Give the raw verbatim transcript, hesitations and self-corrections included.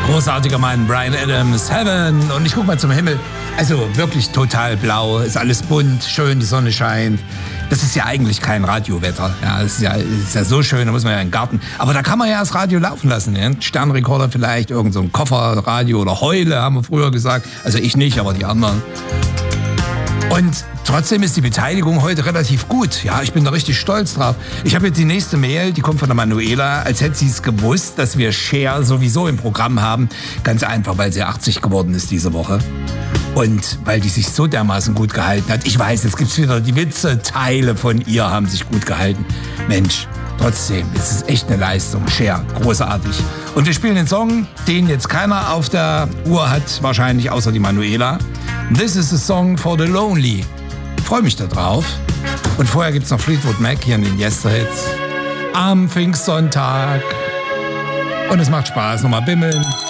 Großartiger Mann, Bryan Adams, Heaven. Und ich guck mal zum Himmel. Also wirklich total blau, ist alles bunt, schön, die Sonne scheint. Das ist ja eigentlich kein Radiowetter. Ja, das ist ja, ist ja so schön, da muss man ja in den Garten. Aber da kann man ja das Radio laufen lassen. Ja? Sternrekorder vielleicht, irgend so ein Kofferradio oder Heule, haben wir früher gesagt. Also ich nicht, aber die anderen. Und trotzdem ist die Beteiligung heute relativ gut. Ja, ich bin da richtig stolz drauf. Ich habe jetzt die nächste Mail, die kommt von der Manuela, als hätte sie es gewusst, dass wir Cher sowieso im Programm haben. Ganz einfach, weil sie achtzig geworden ist diese Woche. Und weil die sich so dermaßen gut gehalten hat. Ich weiß, jetzt gibt's wieder die Witze, Teile von ihr haben sich gut gehalten. Mensch, trotzdem, es ist echt eine Leistung. Cher, großartig. Und wir spielen den Song, den jetzt keiner auf der Uhr hat, wahrscheinlich außer die Manuela. This is a song for the lonely. Ich freue mich da drauf. Und vorher gibt's noch Fleetwood Mac hier in den Yesterhits. Am Pfingstsonntag. Und es macht Spaß, nochmal bimmeln.